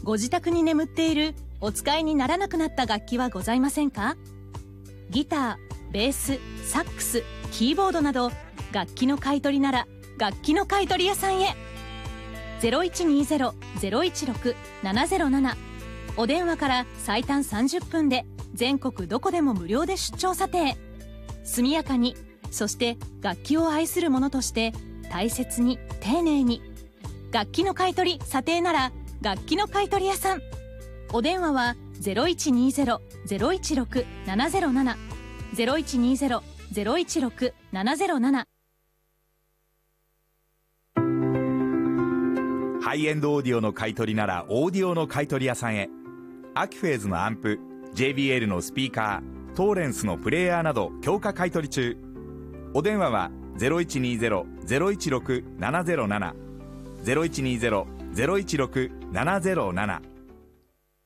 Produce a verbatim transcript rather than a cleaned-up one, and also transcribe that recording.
ご自宅に眠っているお使いにならなくなった楽器はございませんか？ギター、ベース、サックス、キーボードなど楽器の買い取りなら楽器の買い取り屋さんへ。 ゼロいちにゼロ ゼロいちろく ななゼロなな お電話から最短さんじゅっぷんで全国どこでも無料で出張査定。速やかに、そして楽器を愛する者として大切に丁寧に。楽器の買い取り査定なら楽器の買い取り屋さん。お電話は ゼロいちにゼロ ゼロいちろく ななゼロなな ゼロいちにゼロ ゼロいちろく ななゼロなな。 ハイエンドオーディオの買い取りならオーディオの買い取り屋さんへ。アキフェーズのアンプ、 ジェイビーエル のスピーカー、トーレンスのプレイヤーなど強化買い取り中。お電話は ゼロいちにゼロ ゼロいちろく ななゼロなな ゼロいちにゼロ ゼロいちろく ななゼロなな